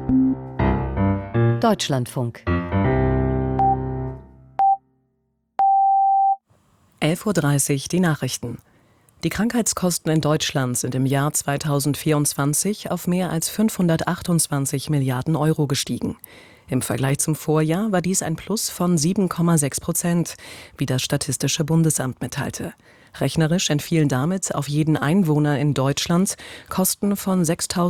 Deutschlandfunk. 11:30 Uhr die Nachrichten. Die Krankheitskosten in Deutschland sind im Jahr 2024 auf mehr als 528 Milliarden Euro gestiegen. Im Vergleich zum Vorjahr war dies ein Plus von 7,6%, wie das Statistische Bundesamt mitteilte. Rechnerisch entfielen damit auf jeden Einwohner in Deutschland Kosten von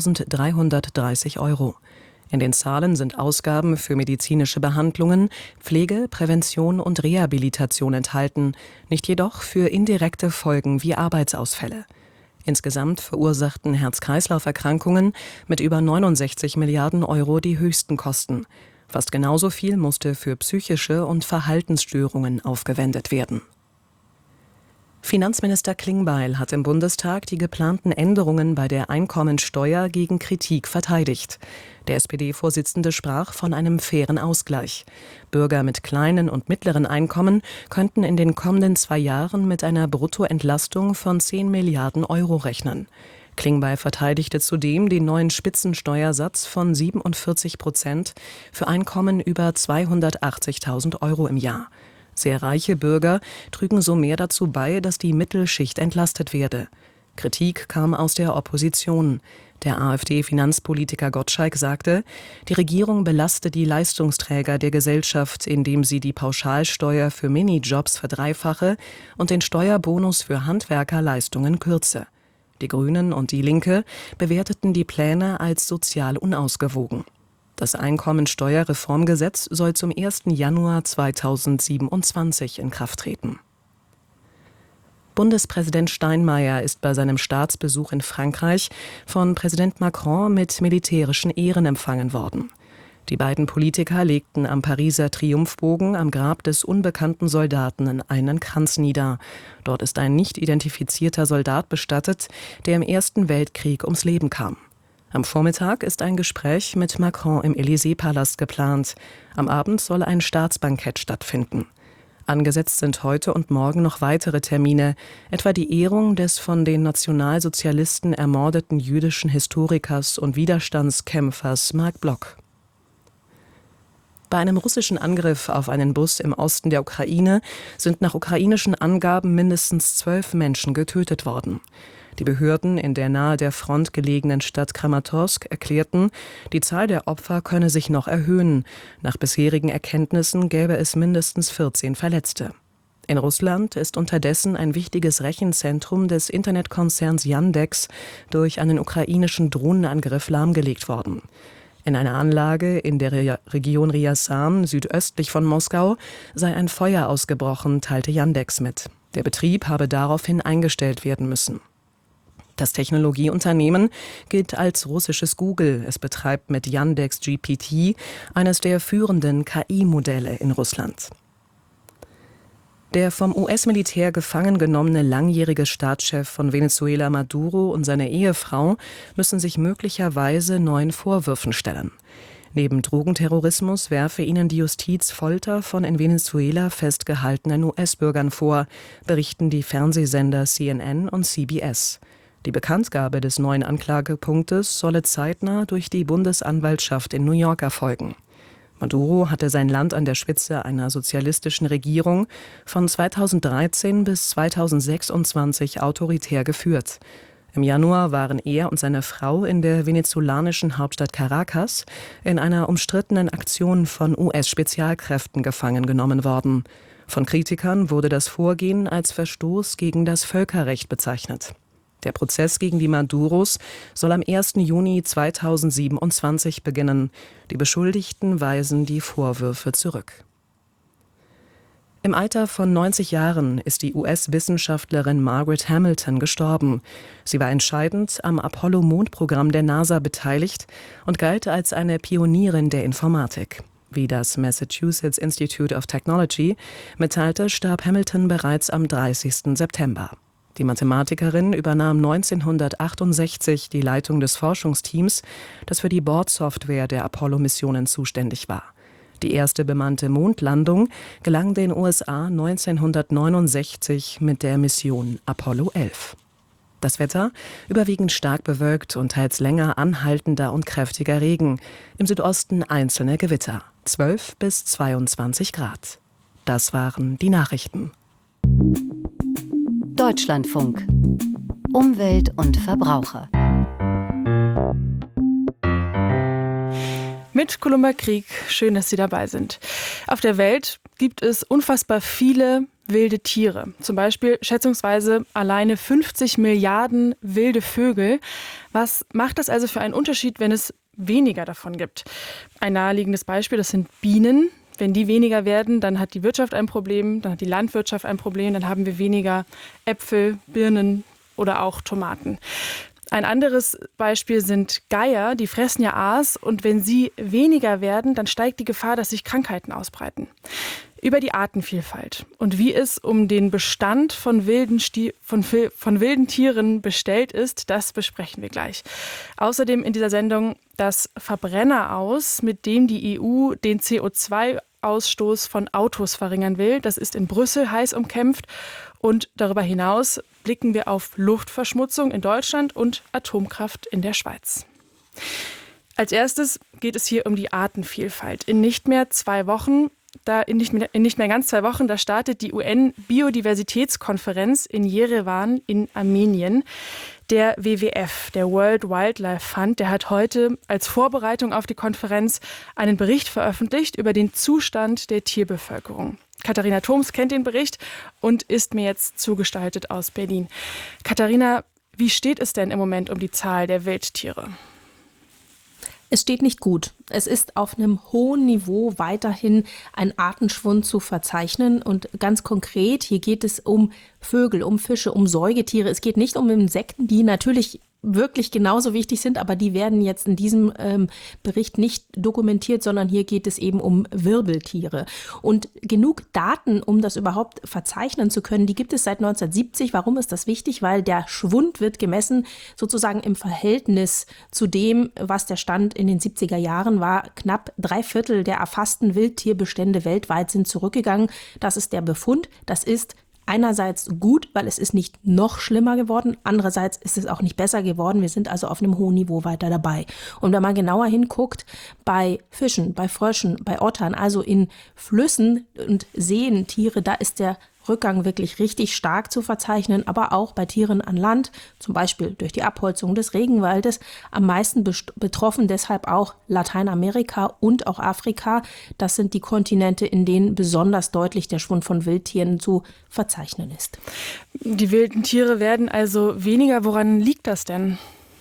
6.330 Euro. In den Zahlen sind Ausgaben für medizinische Behandlungen, Pflege, Prävention und Rehabilitation enthalten, nicht jedoch für indirekte Folgen wie Arbeitsausfälle. Insgesamt verursachten Herz-Kreislauf-Erkrankungen mit über 69 Milliarden Euro die höchsten Kosten. Fast genauso viel musste für psychische und Verhaltensstörungen aufgewendet werden. Finanzminister Klingbeil hat im Bundestag die geplanten Änderungen bei der Einkommensteuer gegen Kritik verteidigt. Der SPD-Vorsitzende sprach von einem fairen Ausgleich. Bürger mit kleinen und mittleren Einkommen könnten in den kommenden 2 Jahren mit einer Bruttoentlastung von 10 Milliarden Euro rechnen. Klingbeil verteidigte zudem den neuen Spitzensteuersatz von 47% für Einkommen über 280.000 Euro im Jahr. Sehr reiche Bürger trügen so mehr dazu bei, dass die Mittelschicht entlastet werde. Kritik kam aus der Opposition. Der AfD-Finanzpolitiker Gottschalk sagte, die Regierung belaste die Leistungsträger der Gesellschaft, indem sie die Pauschalsteuer für Minijobs verdreifache und den Steuerbonus für Handwerkerleistungen kürze. Die Grünen und die Linke bewerteten die Pläne als sozial unausgewogen. Das Einkommensteuerreformgesetz soll zum 1. Januar 2027 in Kraft treten. Bundespräsident Steinmeier ist bei seinem Staatsbesuch in Frankreich von Präsident Macron mit militärischen Ehren empfangen worden. Die beiden Politiker legten am Pariser Triumphbogen am Grab des unbekannten Soldaten einen Kranz nieder. Dort ist ein nicht identifizierter Soldat bestattet, der im Ersten Weltkrieg ums Leben kam. Am Vormittag ist ein Gespräch mit Macron im Élysée-Palast geplant. Am Abend soll ein Staatsbankett stattfinden. Angesetzt sind heute und morgen noch weitere Termine, etwa die Ehrung des von den Nationalsozialisten ermordeten jüdischen Historikers und Widerstandskämpfers Marc Bloch. Bei einem russischen Angriff auf einen Bus im Osten der Ukraine sind nach ukrainischen Angaben mindestens 12 Menschen getötet worden. Die Behörden in der nahe der Front gelegenen Stadt Kramatorsk erklärten, die Zahl der Opfer könne sich noch erhöhen. Nach bisherigen Erkenntnissen gäbe es mindestens 14 Verletzte. In Russland ist unterdessen ein wichtiges Rechenzentrum des Internetkonzerns Yandex durch einen ukrainischen Drohnenangriff lahmgelegt worden. In einer Anlage in der Region Ryazan, südöstlich von Moskau, sei ein Feuer ausgebrochen, teilte Yandex mit. Der Betrieb habe daraufhin eingestellt werden müssen. Das Technologieunternehmen gilt als russisches Google. Es betreibt mit Yandex GPT eines der führenden KI-Modelle in Russland. Der vom US-Militär gefangen genommene langjährige Staatschef von Venezuela Maduro und seine Ehefrau müssen sich möglicherweise neuen Vorwürfen stellen. Neben Drogenterrorismus werfe ihnen die Justiz Folter von in Venezuela festgehaltenen US-Bürgern vor, berichten die Fernsehsender CNN und CBS. Die Bekanntgabe des neuen Anklagepunktes solle zeitnah durch die Bundesanwaltschaft in New York erfolgen. Maduro hatte sein Land an der Spitze einer sozialistischen Regierung von 2013 bis 2026 autoritär geführt. Im Januar waren er und seine Frau in der venezolanischen Hauptstadt Caracas in einer umstrittenen Aktion von US-Spezialkräften gefangen genommen worden. Von Kritikern wurde das Vorgehen als Verstoß gegen das Völkerrecht bezeichnet. Der Prozess gegen die Maduros soll am 1. Juni 2027 beginnen. Die Beschuldigten weisen die Vorwürfe zurück. Im Alter von 90 Jahren ist die US-Wissenschaftlerin Margaret Hamilton gestorben. Sie war entscheidend am Apollo-Mondprogramm der NASA beteiligt und galt als eine Pionierin der Informatik. Wie das Massachusetts Institute of Technology mitteilte, starb Hamilton bereits am 30. September. Die Mathematikerin übernahm 1968 die Leitung des Forschungsteams, das für die Bordsoftware der Apollo-Missionen zuständig war. Die erste bemannte Mondlandung gelang den USA 1969 mit der Mission Apollo 11. Das Wetter überwiegend stark bewölkt und teils länger anhaltender und kräftiger Regen. Im Südosten einzelne Gewitter. 12 bis 22 Grad. Das waren die Nachrichten. Deutschlandfunk. Umwelt und Verbraucher. Mit Columba Krieg, schön, dass Sie dabei sind. Auf der Welt gibt es unfassbar viele wilde Tiere. Zum Beispiel schätzungsweise alleine 50 Milliarden wilde Vögel. Was macht das also für einen Unterschied, wenn es weniger davon gibt? Ein naheliegendes Beispiel, das sind Bienen. Wenn die weniger werden, dann hat die Wirtschaft ein Problem, dann hat die Landwirtschaft ein Problem, dann haben wir weniger Äpfel, Birnen oder auch Tomaten. Ein anderes Beispiel sind Geier, die fressen ja Aas und wenn sie weniger werden, dann steigt die Gefahr, dass sich Krankheiten ausbreiten. Über die Artenvielfalt und wie es um den Bestand von wilden Tieren bestellt ist, das besprechen wir gleich. Außerdem in dieser Sendung das Verbrenner-Aus, mit dem die EU den CO2-Ausstoß von Autos verringern will. Das ist in Brüssel heiß umkämpft. Und darüber hinaus blicken wir auf Luftverschmutzung in Deutschland und Atomkraft in der Schweiz. Als erstes geht es hier um die Artenvielfalt. In nicht mehr ganz 2 Wochen, da startet die UN-Biodiversitätskonferenz in Jerewan in Armenien. Der WWF, der World Wildlife Fund, der hat heute als Vorbereitung auf die Konferenz einen Bericht veröffentlicht über den Zustand der Tierbevölkerung. Katharina Thoms kennt den Bericht und ist mir jetzt zugeschaltet aus Berlin. Katharina, wie steht es denn im Moment um die Zahl der Wildtiere? Es steht nicht gut. Es ist auf einem hohen Niveau weiterhin ein Artenschwund zu verzeichnen. Und ganz konkret, hier geht es um Vögel, um Fische, um Säugetiere. Es geht nicht um Insekten, die natürlich wirklich genauso wichtig sind, aber die werden jetzt in diesem Bericht nicht dokumentiert, sondern hier geht es eben um Wirbeltiere. Und genug Daten, um das überhaupt verzeichnen zu können, die gibt es seit 1970. Warum ist das wichtig? Weil der Schwund wird gemessen sozusagen im Verhältnis zu dem, was der Stand in den 70er Jahren war. Knapp 3/4 der erfassten Wildtierbestände weltweit sind zurückgegangen. Das ist der Befund. Das ist einerseits gut, weil es ist nicht noch schlimmer geworden. Andererseits ist es auch nicht besser geworden. Wir sind also auf einem hohen Niveau weiter dabei. Und wenn man genauer hinguckt, bei Fischen, bei Fröschen, bei Ottern, also in Flüssen und Seen, Tiere, da ist der Rückgang wirklich richtig stark zu verzeichnen, aber auch bei Tieren an Land, zum Beispiel durch die Abholzung des Regenwaldes, am meisten betroffen deshalb auch Lateinamerika und auch Afrika. Das sind die Kontinente, in denen besonders deutlich der Schwund von Wildtieren zu verzeichnen ist. Die wilden Tiere werden also weniger. Woran liegt das denn?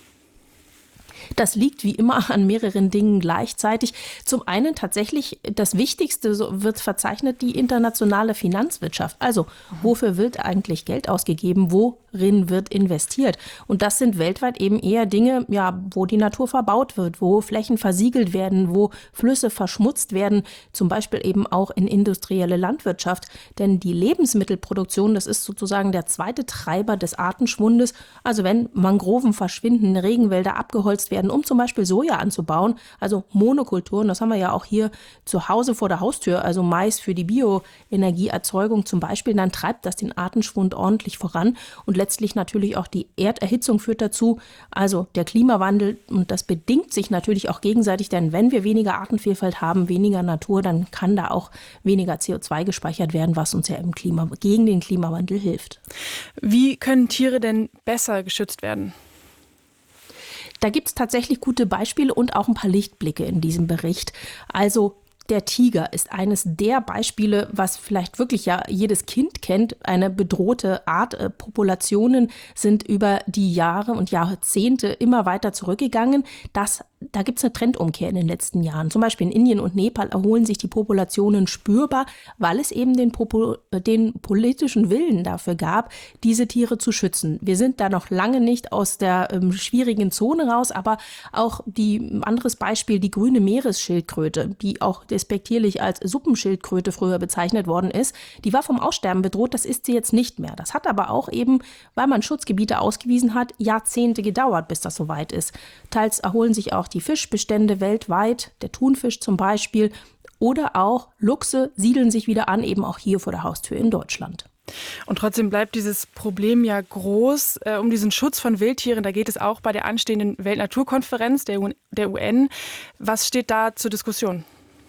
Das liegt wie immer an mehreren Dingen gleichzeitig. Zum einen tatsächlich das Wichtigste, so wird verzeichnet, die internationale Finanzwirtschaft. Also wofür wird eigentlich Geld ausgegeben? Worin wird investiert? Und das sind weltweit eben eher Dinge, ja, wo die Natur verbaut wird, wo Flächen versiegelt werden, wo Flüsse verschmutzt werden, zum Beispiel eben auch in industrielle Landwirtschaft. Denn die Lebensmittelproduktion, das ist sozusagen der zweite Treiber des Artenschwundes. Also wenn Mangroven verschwinden, Regenwälder abgeholzt werden, um zum Beispiel Soja anzubauen, also Monokulturen, das haben wir ja auch hier zu Hause vor der Haustür, also Mais für die Bioenergieerzeugung zum Beispiel, dann treibt das den Artenschwund ordentlich voran und letztlich natürlich auch die Erderhitzung führt dazu, also der Klimawandel, und das bedingt sich natürlich auch gegenseitig, denn wenn wir weniger Artenvielfalt haben, weniger Natur, dann kann da auch weniger CO2 gespeichert werden, was uns ja gegen den Klimawandel hilft. Wie können Tiere denn besser geschützt werden? Da gibt es tatsächlich gute Beispiele und auch ein paar Lichtblicke in diesem Bericht. Also der Tiger ist eines der Beispiele, was vielleicht wirklich ja jedes Kind kennt, eine bedrohte Art. Populationen sind über die Jahre und Jahrzehnte immer weiter zurückgegangen. Da gibt es eine Trendumkehr in den letzten Jahren. Zum Beispiel in Indien und Nepal erholen sich die Populationen spürbar, weil es eben den politischen Willen dafür gab, diese Tiere zu schützen. Wir sind da noch lange nicht aus der schwierigen Zone raus, aber auch anderes Beispiel, die grüne Meeresschildkröte, die auch despektierlich als Suppenschildkröte früher bezeichnet worden ist, die war vom Aussterben bedroht, das ist sie jetzt nicht mehr. Das hat aber auch eben, weil man Schutzgebiete ausgewiesen hat, Jahrzehnte gedauert, bis das soweit ist. Teils erholen sich auch die Fischbestände weltweit, der Thunfisch zum Beispiel, oder auch Luchse siedeln sich wieder an, eben auch hier vor der Haustür in Deutschland. Und trotzdem bleibt dieses Problem ja groß. Um diesen Schutz von Wildtieren, da geht es auch bei der anstehenden Weltnaturkonferenz der UN. Was steht da zur Diskussion?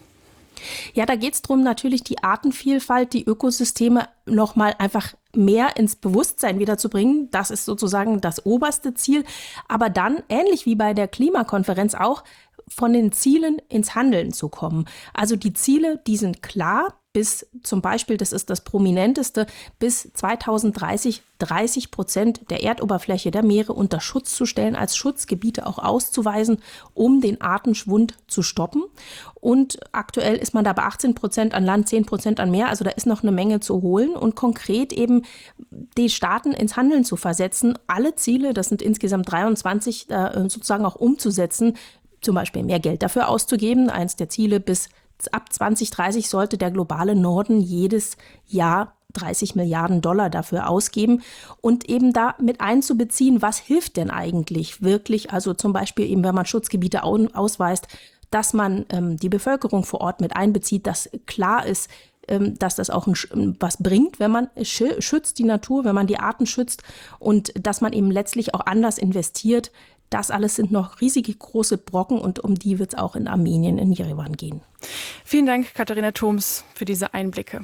Ja, da geht es darum, natürlich die Artenvielfalt, die Ökosysteme nochmal einfach mehr ins Bewusstsein wiederzubringen. Das ist sozusagen das oberste Ziel. Aber dann, ähnlich wie bei der Klimakonferenz auch, von den Zielen ins Handeln zu kommen. Also die Ziele, die sind klar. Bis zum Beispiel, das ist das Prominenteste, bis 2030 30% der Erdoberfläche der Meere unter Schutz zu stellen, als Schutzgebiete auch auszuweisen, um den Artenschwund zu stoppen. Und aktuell ist man da bei 18% an Land, 10% an Meer. Also da ist noch eine Menge zu holen und konkret eben die Staaten ins Handeln zu versetzen, alle Ziele, das sind insgesamt 23, sozusagen auch umzusetzen, zum Beispiel mehr Geld dafür auszugeben. Eins der Ziele ab 2030 sollte der globale Norden jedes Jahr 30 Milliarden Dollar dafür ausgeben und eben da mit einzubeziehen, was hilft denn eigentlich wirklich? Also zum Beispiel eben, wenn man Schutzgebiete ausweist, dass man die Bevölkerung vor Ort mit einbezieht, dass klar ist, dass das auch was bringt, wenn man schützt die Natur, wenn man die Arten schützt und dass man eben letztlich auch anders investiert. Das alles sind noch riesige große Brocken und um die wird es auch in Armenien, in Jerewan gehen. Vielen Dank, Katharina Thoms, für diese Einblicke.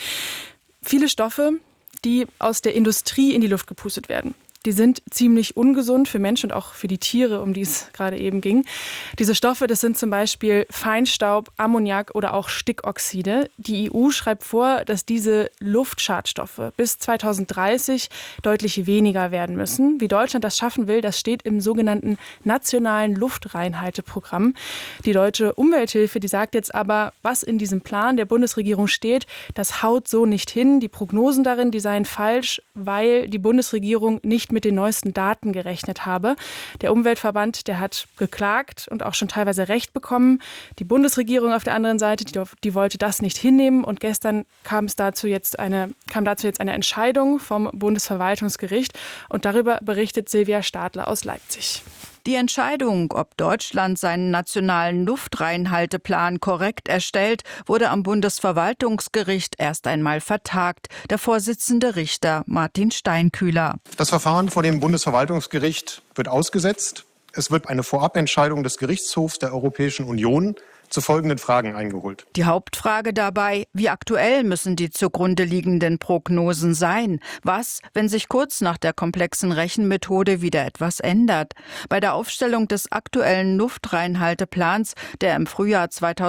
Viele Stoffe, die aus der Industrie in die Luft gepustet werden, die sind ziemlich ungesund für Menschen und auch für die Tiere, um die es gerade eben ging. Diese Stoffe, das sind zum Beispiel Feinstaub, Ammoniak oder auch Stickoxide. Die EU schreibt vor, dass diese Luftschadstoffe bis 2030 deutlich weniger werden müssen. Wie Deutschland das schaffen will, das steht im sogenannten Nationalen Luftreinhalteprogramm. Die Deutsche Umwelthilfe, die sagt jetzt aber, was in diesem Plan der Bundesregierung steht, das haut so nicht hin. Die Prognosen darin, die seien falsch, weil die Bundesregierung nicht mit den neuesten Daten gerechnet habe. Der Umweltverband, der hat geklagt und auch schon teilweise Recht bekommen. Die Bundesregierung auf der anderen Seite, die wollte das nicht hinnehmen und gestern kam dazu jetzt eine Entscheidung vom Bundesverwaltungsgericht und darüber berichtet Silvia Stadler aus Leipzig. Die Entscheidung, ob Deutschland seinen nationalen Luftreinhalteplan korrekt erstellt, wurde am Bundesverwaltungsgericht erst einmal vertagt. Der Vorsitzende Richter Martin Steinkühler. Das Verfahren vor dem Bundesverwaltungsgericht wird ausgesetzt. Es wird eine Vorabentscheidung des Gerichtshofs der Europäischen Union zu folgenden Fragen eingeholt. Die Hauptfrage dabei, wie aktuell müssen die zugrunde liegenden Prognosen sein? Was, wenn sich kurz nach der komplexen Rechenmethode wieder etwas ändert? Bei der Aufstellung des aktuellen Luftreinhalteplans, der im Frühjahr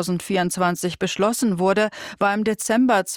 2024 beschlossen wurde, war im Dezember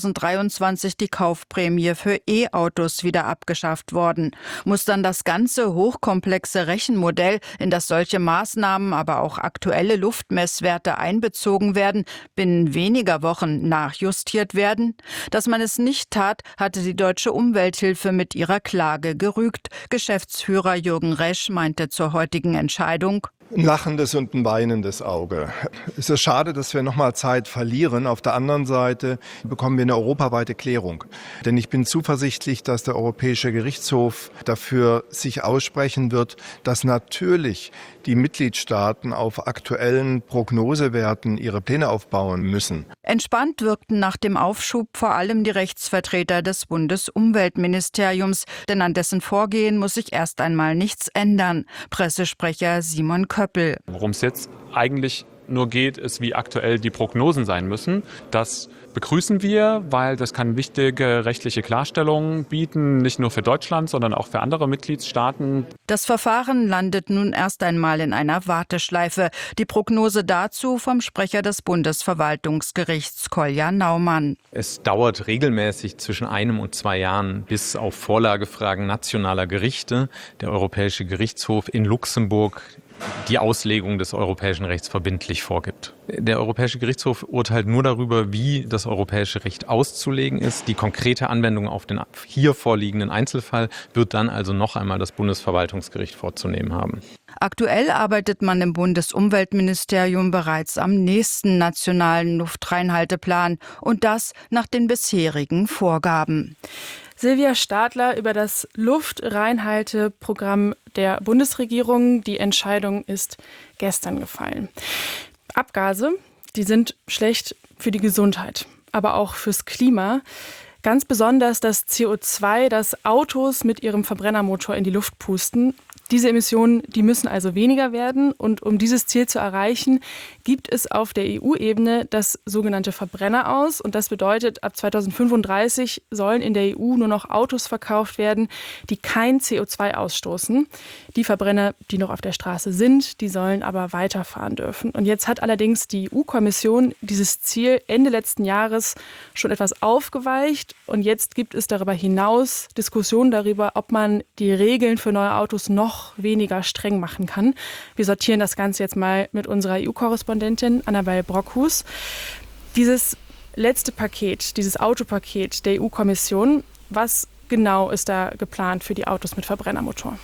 2023 die Kaufprämie für E-Autos wieder abgeschafft worden. Muss dann das ganze hochkomplexe Rechenmodell, in das solche Maßnahmen, aber auch aktuelle Luftmesswerte einbezogen werden, binnen weniger Wochen nachjustiert werden? Dass man es nicht tat, hatte die Deutsche Umwelthilfe mit ihrer Klage gerügt. Geschäftsführer Jürgen Resch meinte zur heutigen Entscheidung: Ein lachendes und ein weinendes Auge. Es ist schade, dass wir nochmal Zeit verlieren. Auf der anderen Seite bekommen wir eine europaweite Klärung. Denn ich bin zuversichtlich, dass der Europäische Gerichtshof dafür sich aussprechen wird, dass natürlich die Mitgliedstaaten auf aktuellen Prognosewerten ihre Pläne aufbauen müssen. Entspannt wirkten nach dem Aufschub vor allem die Rechtsvertreter des Bundesumweltministeriums, denn an dessen Vorgehen muss sich erst einmal nichts ändern. Pressesprecher Simon Köppel. Worum es jetzt eigentlich nur geht, ist, wie aktuell die Prognosen sein müssen. Das begrüßen wir, weil das kann wichtige rechtliche Klarstellungen bieten, nicht nur für Deutschland, sondern auch für andere Mitgliedstaaten. Das Verfahren landet nun erst einmal in einer Warteschleife. Die Prognose dazu vom Sprecher des Bundesverwaltungsgerichts, Kolja Naumann. Es dauert regelmäßig zwischen 1 und 2 Jahren, bis auf Vorlagefragen nationaler Gerichte der Europäische Gerichtshof in Luxemburg die Auslegung des europäischen Rechts verbindlich vorgibt. Der Europäische Gerichtshof urteilt nur darüber, wie das europäische Recht auszulegen ist. Die konkrete Anwendung auf den hier vorliegenden Einzelfall wird dann also noch einmal das Bundesverwaltungsgericht vorzunehmen haben. Aktuell arbeitet man im Bundesumweltministerium bereits am nächsten nationalen Luftreinhalteplan und das nach den bisherigen Vorgaben. Silvia Stadler über das Luftreinhalteprogramm der Bundesregierung. Die Entscheidung ist gestern gefallen. Abgase, die sind schlecht für die Gesundheit, aber auch fürs Klima. Ganz besonders das CO2, das Autos mit ihrem Verbrennermotor in die Luft pusten. Diese Emissionen, die müssen also weniger werden. Und um dieses Ziel zu erreichen, gibt es auf der EU-Ebene das sogenannte Verbrenner-Aus. Und das bedeutet, ab 2035 sollen in der EU nur noch Autos verkauft werden, die kein CO2 ausstoßen. Die Verbrenner, die noch auf der Straße sind, die sollen aber weiterfahren dürfen. Und jetzt hat allerdings die EU-Kommission dieses Ziel Ende letzten Jahres schon etwas aufgeweicht. Und jetzt gibt es darüber hinaus Diskussionen darüber, ob man die Regeln für neue Autos noch weniger streng machen kann. Wir sortieren das Ganze jetzt mal mit unserer EU-Korrespondentin Annabel Brockhus. Dieses letzte Paket, dieses Autopaket der EU-Kommission, was genau ist da geplant für die Autos mit Verbrennermotor?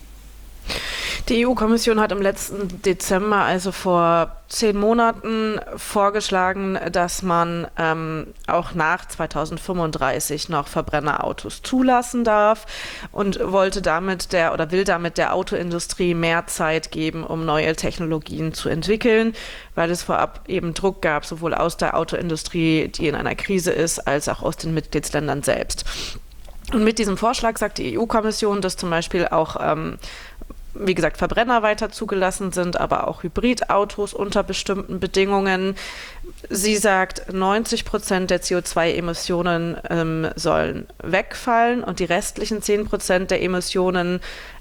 Die EU-Kommission hat im letzten Dezember, also vor 10 Monaten, vorgeschlagen, dass man auch nach 2035 noch Verbrennerautos zulassen darf und will damit der Autoindustrie mehr Zeit geben, um neue Technologien zu entwickeln, weil es vorab eben Druck gab, sowohl aus der Autoindustrie, die in einer Krise ist, als auch aus den Mitgliedsländern selbst. Und mit diesem Vorschlag sagt die EU-Kommission, dass zum Beispiel auch wie gesagt, Verbrenner weiter zugelassen sind, aber auch Hybridautos unter bestimmten Bedingungen. Sie sagt, 90% der CO2-Emissionen sollen wegfallen und die restlichen 10% der Emissionen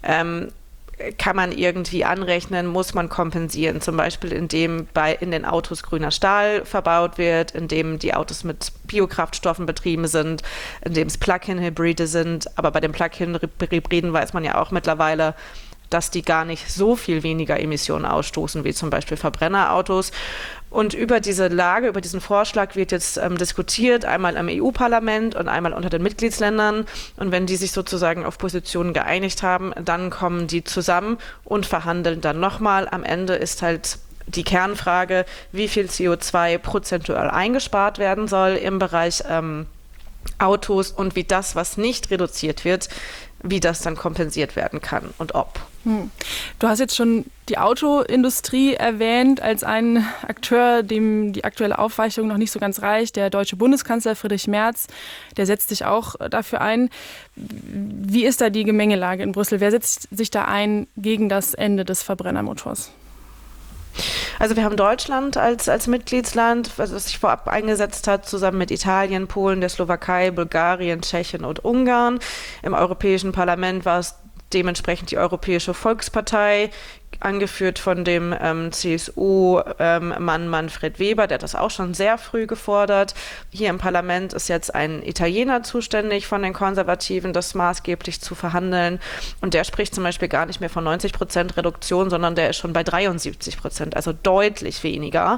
kann man irgendwie anrechnen, muss man kompensieren. Zum Beispiel, indem in den Autos grüner Stahl verbaut wird, indem die Autos mit Biokraftstoffen betrieben sind, indem es Plug-in-Hybride sind. Aber bei den Plug-in-Hybriden weiß man ja auch mittlerweile, dass die gar nicht so viel weniger Emissionen ausstoßen wie zum Beispiel Verbrennerautos. Und über diese Lage, über diesen Vorschlag wird jetzt diskutiert, einmal im EU-Parlament und einmal unter den Mitgliedsländern. Und wenn die sich sozusagen auf Positionen geeinigt haben, dann kommen die zusammen und verhandeln dann nochmal. Am Ende ist halt die Kernfrage, wie viel CO2 prozentual eingespart werden soll im Bereich Autos und wie das, was nicht reduziert wird, wie das dann kompensiert werden kann und ob. Du hast jetzt schon die Autoindustrie erwähnt als einen Akteur, dem die aktuelle Aufweichung noch nicht so ganz reicht. Der deutsche Bundeskanzler Friedrich Merz, der setzt sich auch dafür ein. Wie ist da die Gemengelage in Brüssel? Wer setzt sich da ein gegen das Ende des Verbrennermotors? Also wir haben Deutschland als Mitgliedsland, was sich vorab eingesetzt hat, zusammen mit Italien, Polen, der Slowakei, Bulgarien, Tschechien und Ungarn. Im Europäischen Parlament war es dementsprechend die Europäische Volkspartei, angeführt von dem CSU-Mann Manfred Weber, der hat das auch schon sehr früh gefordert. Hier im Parlament ist jetzt ein Italiener zuständig von den Konservativen, das maßgeblich zu verhandeln. Und der spricht zum Beispiel gar nicht mehr von 90% Reduktion, sondern der ist schon bei 73%, also deutlich weniger.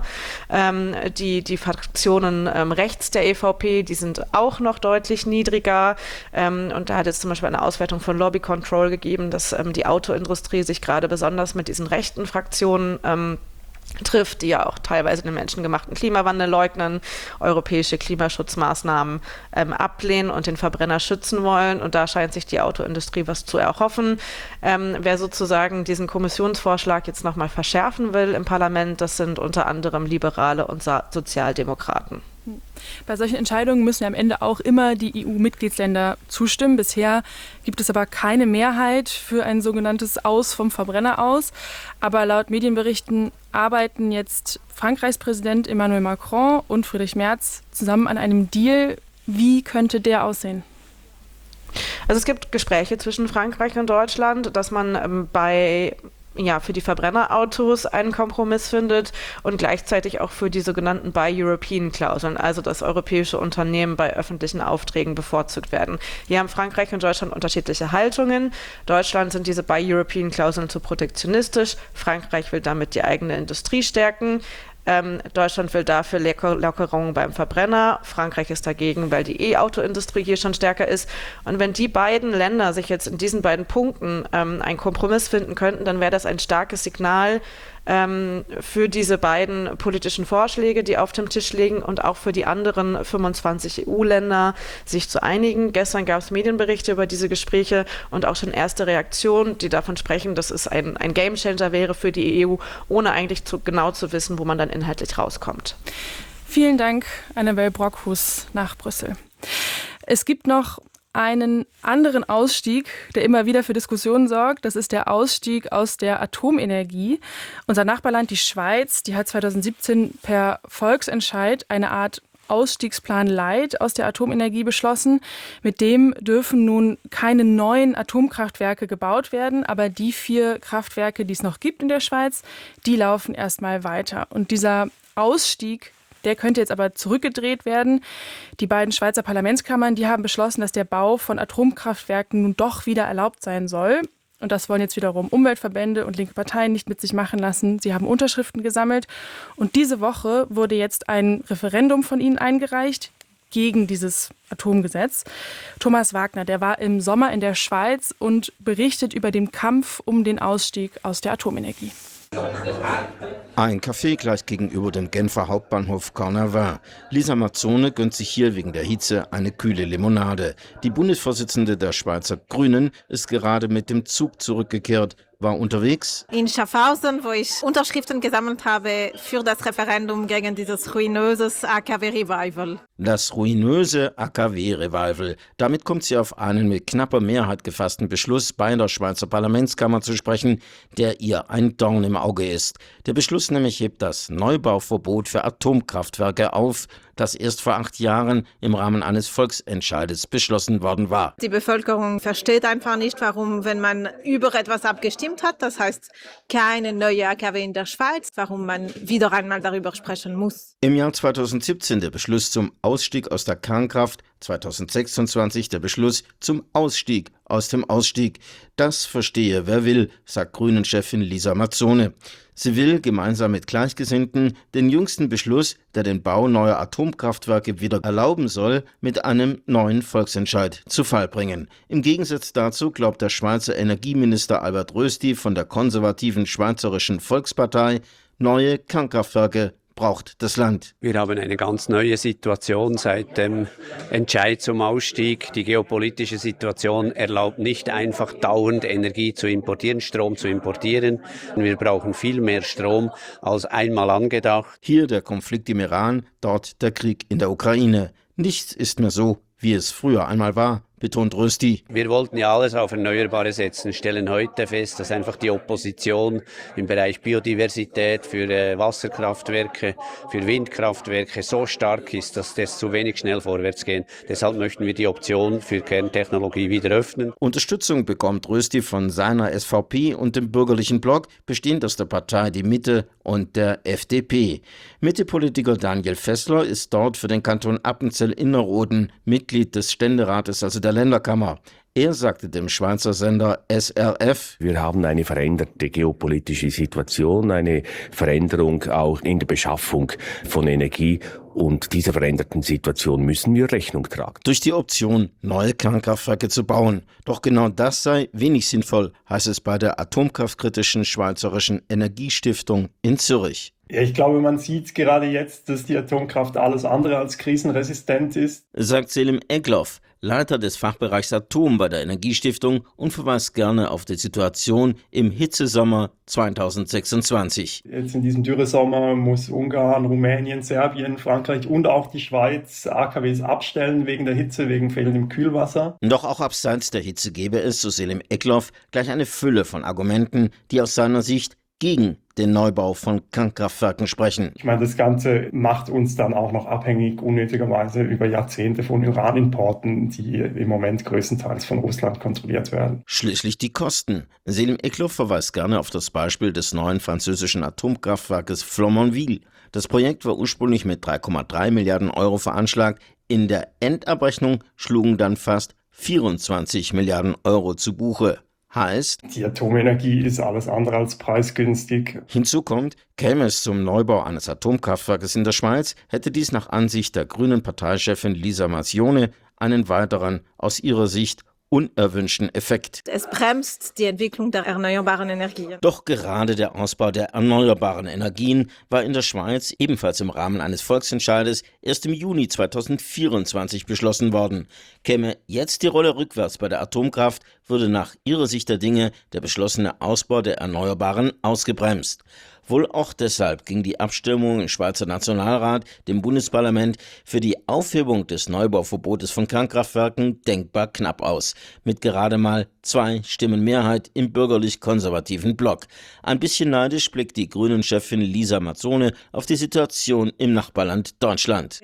Die Fraktionen rechts der EVP, die sind auch noch deutlich niedriger. Und da hat es zum Beispiel eine Auswertung von Lobby Control gegeben, dass die Autoindustrie sich gerade besonders mit diesen rechten Fraktionen trifft, die ja auch teilweise den menschengemachten Klimawandel leugnen, europäische Klimaschutzmaßnahmen ablehnen und den Verbrenner schützen wollen. Und da scheint sich die Autoindustrie was zu erhoffen. Wer sozusagen diesen Kommissionsvorschlag jetzt nochmal verschärfen will im Parlament, das sind unter anderem Liberale und Sozialdemokraten. Bei solchen Entscheidungen müssen ja am Ende auch immer die EU-Mitgliedsländer zustimmen. Bisher gibt es aber keine Mehrheit für ein sogenanntes Aus vom Verbrenner aus. Aber laut Medienberichten arbeiten jetzt Frankreichs Präsident Emmanuel Macron und Friedrich Merz zusammen an einem Deal. Wie könnte der aussehen? Also es gibt Gespräche zwischen Frankreich und Deutschland, dass man für die Verbrennerautos einen Kompromiss findet und gleichzeitig auch für die sogenannten Buy European-Klauseln, also dass europäische Unternehmen bei öffentlichen Aufträgen bevorzugt werden. Hier haben Frankreich und Deutschland unterschiedliche Haltungen. Deutschland sind diese Buy European-Klauseln zu protektionistisch. Frankreich will damit die eigene Industrie stärken. Deutschland will dafür Lockerungen beim Verbrenner. Frankreich ist dagegen, weil die E-Auto-Industrie hier schon stärker ist. Und wenn die beiden Länder sich jetzt in diesen beiden Punkten einen Kompromiss finden könnten, dann wäre das ein starkes Signal für diese beiden politischen Vorschläge, die auf dem Tisch liegen und auch für die anderen 25 EU-Länder, sich zu einigen. Gestern gab es Medienberichte über diese Gespräche und auch schon erste Reaktionen, die davon sprechen, dass es ein Gamechanger wäre für die EU, ohne eigentlich genau zu wissen, wo man dann inhaltlich rauskommt. Vielen Dank, Annabel Brockhus nach Brüssel. Es gibt noch einen anderen Ausstieg, der immer wieder für Diskussionen sorgt. Das ist der Ausstieg aus der Atomenergie. Unser Nachbarland, die Schweiz, die hat 2017 per Volksentscheid eine Art Ausstiegsplan Light aus der Atomenergie beschlossen. Mit dem dürfen nun keine neuen Atomkraftwerke gebaut werden, aber die 4 Kraftwerke, die es noch gibt in der Schweiz, die laufen erstmal weiter. Und dieser Ausstieg, der könnte jetzt aber zurückgedreht werden. Die beiden Schweizer Parlamentskammern, die haben beschlossen, dass der Bau von Atomkraftwerken nun doch wieder erlaubt sein soll. Und das wollen jetzt wiederum Umweltverbände und linke Parteien nicht mit sich machen lassen. Sie haben Unterschriften gesammelt. Und diese Woche wurde jetzt ein Referendum von ihnen eingereicht gegen dieses Atomgesetz. Thomas Wagner, der war im Sommer in der Schweiz und berichtet über den Kampf um den Ausstieg aus der Atomenergie. Ein Café gleich gegenüber dem Genfer Hauptbahnhof Carnavin. Lisa Mazzone gönnt sich hier wegen der Hitze eine kühle Limonade. Die Bundesvorsitzende der Schweizer Grünen ist gerade mit dem Zug zurückgekehrt, war unterwegs in Schaffhausen, wo ich Unterschriften gesammelt habe für das Referendum gegen dieses ruinöses AKW-Revival. Das ruinöse AKW-Revival. Damit kommt sie auf einen mit knapper Mehrheit gefassten Beschluss bei der Schweizer Parlamentskammer zu sprechen, der ihr ein Dorn im Auge ist. Der Beschluss nämlich hebt das Neubauverbot für Atomkraftwerke auf, das erst vor 8 Jahren im Rahmen eines Volksentscheides beschlossen worden war. Die Bevölkerung versteht einfach nicht, warum, wenn man über etwas abgestimmt hat, das heißt keine neue AKW in der Schweiz, warum man wieder einmal darüber sprechen muss. Im Jahr 2017 der Beschluss zum Ausstieg aus der Kernkraft, 2026 der Beschluss zum Ausstieg aus dem Ausstieg. Das verstehe wer will, sagt Grünen-Chefin Lisa Mazzone. Sie will gemeinsam mit Gleichgesinnten den jüngsten Beschluss, der den Bau neuer Atomkraftwerke wieder erlauben soll, mit einem neuen Volksentscheid zu Fall bringen. Im Gegensatz dazu glaubt der Schweizer Energieminister Albert Rösti von der konservativen Schweizerischen Volkspartei, neue Kernkraftwerke braucht das Land. Wir haben eine ganz neue Situation seit dem Entscheid zum Ausstieg. Die geopolitische Situation erlaubt nicht einfach dauernd Energie zu importieren, Strom zu importieren. Wir brauchen viel mehr Strom als einmal angedacht. Hier der Konflikt im Iran, dort der Krieg in der Ukraine. Nichts ist mehr so, wie es früher einmal war, betont Rösti. Wir wollten ja alles auf Erneuerbare setzen, stellen heute fest, dass einfach die Opposition im Bereich Biodiversität für Wasserkraftwerke, für Windkraftwerke so stark ist, dass das zu wenig schnell vorwärts geht. Deshalb möchten wir die Option für Kerntechnologie wieder öffnen. Unterstützung bekommt Rösti von seiner SVP und dem bürgerlichen Block, bestehend aus der Partei Die Mitte und der FDP. Mitte-Politiker Daniel Fessler ist dort für den Kanton Appenzell-Innerrhoden Mitglied des Ständerates, also der Länderkammer. Er sagte dem Schweizer Sender SRF: Wir haben eine veränderte geopolitische Situation, eine Veränderung auch in der Beschaffung von Energie. Und dieser veränderten Situation müssen wir Rechnung tragen. Durch die Option, neue Kernkraftwerke zu bauen. Doch genau das sei wenig sinnvoll, heißt es bei der atomkraftkritischen Schweizerischen Energiestiftung in Zürich. Ja, ich glaube, man sieht gerade jetzt, dass die Atomkraft alles andere als krisenresistent ist, sagt Selim Egloff, Leiter des Fachbereichs Atom bei der Energiestiftung, und verweist gerne auf die Situation im Hitzesommer 2026. Jetzt in diesem Dürresommer muss Ungarn, Rumänien, Serbien, Frankreich und auch die Schweiz AKWs abstellen wegen der Hitze, wegen fehlendem Kühlwasser. Doch auch abseits der Hitze gäbe es, so Selim Egloff, gleich eine Fülle von Argumenten, die aus seiner Sicht gegen den Neubau von Kernkraftwerken sprechen. Ich meine, das Ganze macht uns dann auch noch abhängig, unnötigerweise über Jahrzehnte von Uranimporten, die im Moment größtenteils von Russland kontrolliert werden. Schließlich die Kosten. Selim Egloff verweist gerne auf das Beispiel des neuen französischen Atomkraftwerkes Flamanville. Das Projekt war ursprünglich mit 3,3 Milliarden Euro veranschlagt. In der Endabrechnung schlugen dann fast 24 Milliarden Euro zu Buche. Heißt, die Atomenergie ist alles andere als preisgünstig. Hinzu kommt, käme es zum Neubau eines Atomkraftwerkes in der Schweiz, hätte dies nach Ansicht der grünen Parteichefin Lisa Mazzone einen weiteren, aus ihrer Sicht unerwünschten Effekt. Es bremst die Entwicklung der erneuerbaren Energien. Doch gerade der Ausbau der erneuerbaren Energien war in der Schweiz ebenfalls im Rahmen eines Volksentscheides erst im Juni 2024 beschlossen worden. Käme jetzt die Rolle rückwärts bei der Atomkraft, würde nach ihrer Sicht der Dinge der beschlossene Ausbau der Erneuerbaren ausgebremst. Wohl auch deshalb ging die Abstimmung im Schweizer Nationalrat, dem Bundesparlament, für die Aufhebung des Neubauverbotes von Kernkraftwerken denkbar knapp aus. Mit gerade mal 2 Stimmen Mehrheit im bürgerlich-konservativen Block. Ein bisschen neidisch blickt die Grünen-Chefin Lisa Mazzone auf die Situation im Nachbarland Deutschland.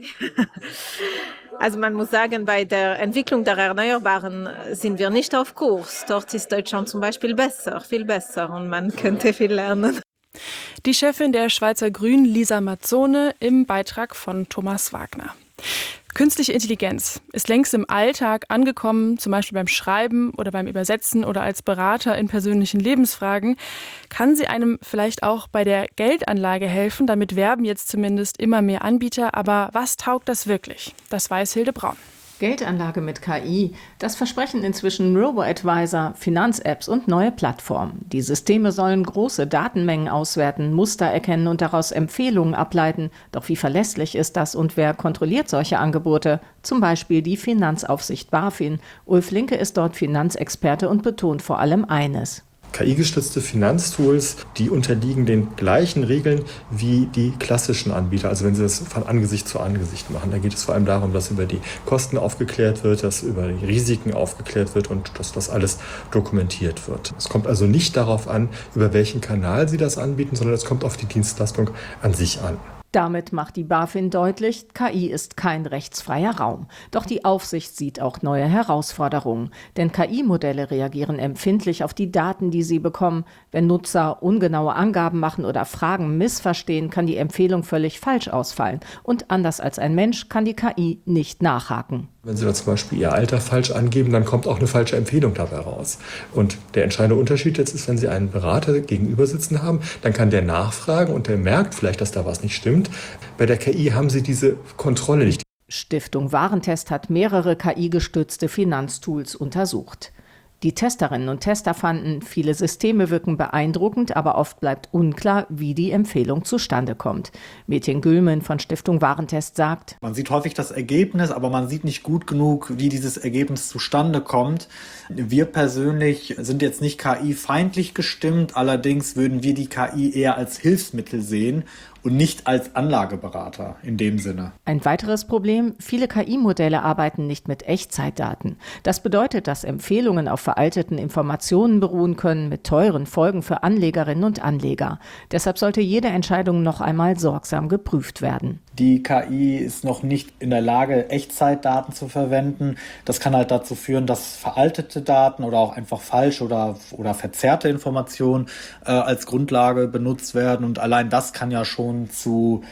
Also man muss sagen, bei der Entwicklung der Erneuerbaren sind wir nicht auf Kurs. Dort ist Deutschland zum Beispiel besser, viel besser, und man könnte viel lernen. Die Chefin der Schweizer Grünen, Lisa Mazzone, im Beitrag von Thomas Wagner. Künstliche Intelligenz ist längst im Alltag angekommen, zum Beispiel beim Schreiben oder beim Übersetzen oder als Berater in persönlichen Lebensfragen. Kann sie einem vielleicht auch bei der Geldanlage helfen? Damit werben jetzt zumindest immer mehr Anbieter. Aber was taugt das wirklich? Das weiß Hilde Braun. Geldanlage mit KI, das versprechen inzwischen Robo-Advisor, Finanz-Apps und neue Plattformen. Die Systeme sollen große Datenmengen auswerten, Muster erkennen und daraus Empfehlungen ableiten. Doch wie verlässlich ist das und wer kontrolliert solche Angebote? Zum Beispiel die Finanzaufsicht BaFin. Ulf Linke ist dort Finanzexperte und betont vor allem eines: KI-gestützte Finanztools, die unterliegen den gleichen Regeln wie die klassischen Anbieter. Also wenn sie das von Angesicht zu Angesicht machen, da geht es vor allem darum, dass über die Kosten aufgeklärt wird, dass über die Risiken aufgeklärt wird und dass das alles dokumentiert wird. Es kommt also nicht darauf an, über welchen Kanal sie das anbieten, sondern es kommt auf die Dienstleistung an sich an. Damit macht die BaFin deutlich, KI ist kein rechtsfreier Raum. Doch die Aufsicht sieht auch neue Herausforderungen. Denn KI-Modelle reagieren empfindlich auf die Daten, die sie bekommen. Wenn Nutzer ungenaue Angaben machen oder Fragen missverstehen, kann die Empfehlung völlig falsch ausfallen. Und anders als ein Mensch kann die KI nicht nachhaken. Wenn Sie da zum Beispiel Ihr Alter falsch angeben, dann kommt auch eine falsche Empfehlung dabei raus. Und der entscheidende Unterschied jetzt ist, wenn Sie einen Berater gegenüber sitzen haben, dann kann der nachfragen und der merkt vielleicht, dass da was nicht stimmt. Bei der KI haben Sie diese Kontrolle nicht. Stiftung Warentest hat mehrere KI-gestützte Finanztools untersucht. Die Testerinnen und Tester fanden, viele Systeme wirken beeindruckend, aber oft bleibt unklar, wie die Empfehlung zustande kommt. Metin Gülmen von Stiftung Warentest sagt: Man sieht häufig das Ergebnis, aber man sieht nicht gut genug, wie dieses Ergebnis zustande kommt. Wir persönlich sind jetzt nicht KI-feindlich gestimmt, allerdings würden wir die KI eher als Hilfsmittel sehen und nicht als Anlageberater in dem Sinne. Ein weiteres Problem: Viele KI-Modelle arbeiten nicht mit Echtzeitdaten. Das bedeutet, dass Empfehlungen auf veralteten Informationen beruhen können, mit teuren Folgen für Anlegerinnen und Anleger. Deshalb sollte jede Entscheidung noch einmal sorgsam geprüft werden. Die KI ist noch nicht in der Lage, Echtzeitdaten zu verwenden. Das kann halt dazu führen, dass veraltete Daten oder auch einfach falsche oder verzerrte Informationen als Grundlage benutzt werden. Und allein das kann ja schon zu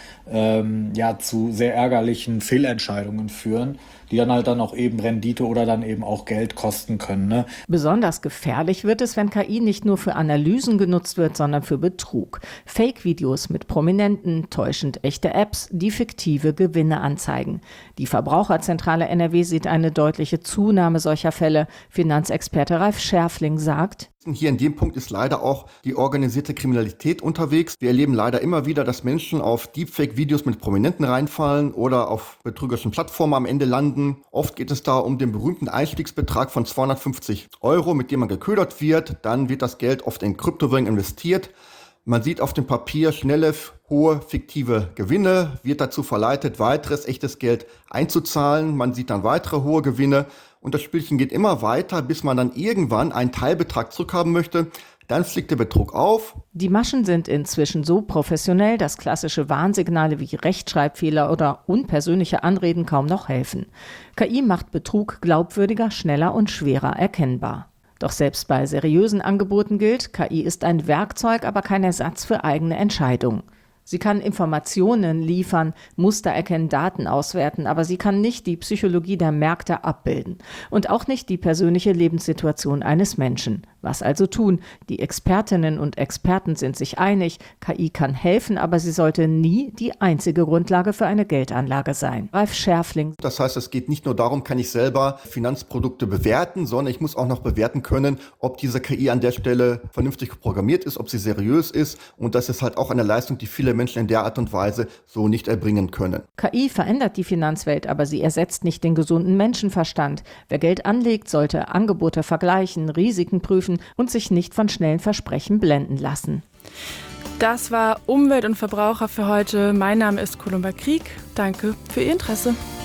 sehr ärgerlichen Fehlentscheidungen führen, die dann halt auch eben Rendite oder dann eben auch Geld kosten können. Ne? Besonders gefährlich wird es, wenn KI nicht nur für Analysen genutzt wird, sondern für Betrug. Fake-Videos mit Prominenten, täuschend echte Apps, die fiktive Gewinne anzeigen. Die Verbraucherzentrale NRW sieht eine deutliche Zunahme solcher Fälle. Finanzexperte Ralf Scherfling sagt: Hier in dem Punkt ist leider auch die organisierte Kriminalität unterwegs. Wir erleben leider immer wieder, dass Menschen auf Deepfake-Videos mit Prominenten reinfallen oder auf betrügerischen Plattformen am Ende landen. Oft geht es da um den berühmten Einstiegsbetrag von 250 €, mit dem man geködert wird. Dann wird das Geld oft in Kryptowährungen investiert. Man sieht auf dem Papier schnelle, hohe, fiktive Gewinne, wird dazu verleitet, weiteres echtes Geld einzuzahlen. Man sieht dann weitere hohe Gewinne und das Spielchen geht immer weiter, bis man dann irgendwann einen Teilbetrag zurückhaben möchte. Dann fliegt der Betrug auf. Die Maschen sind inzwischen so professionell, dass klassische Warnsignale wie Rechtschreibfehler oder unpersönliche Anreden kaum noch helfen. KI macht Betrug glaubwürdiger, schneller und schwerer erkennbar. Doch selbst bei seriösen Angeboten gilt, KI ist ein Werkzeug, aber kein Ersatz für eigene Entscheidungen. Sie kann Informationen liefern, Muster erkennen, Daten auswerten, aber sie kann nicht die Psychologie der Märkte abbilden und auch nicht die persönliche Lebenssituation eines Menschen. Was also tun? Die Expertinnen und Experten sind sich einig, KI kann helfen, aber sie sollte nie die einzige Grundlage für eine Geldanlage sein. Ralf Scherfling. Das heißt, es geht nicht nur darum, kann ich selber Finanzprodukte bewerten, sondern ich muss auch noch bewerten können, ob diese KI an der Stelle vernünftig programmiert ist, ob sie seriös ist, und das ist halt auch eine Leistung, die viele Menschen in der Art und Weise so nicht erbringen können. KI verändert die Finanzwelt, aber sie ersetzt nicht den gesunden Menschenverstand. Wer Geld anlegt, sollte Angebote vergleichen, Risiken prüfen und sich nicht von schnellen Versprechen blenden lassen. Das war Umwelt und Verbraucher für heute. Mein Name ist Columba Krieg. Danke für Ihr Interesse.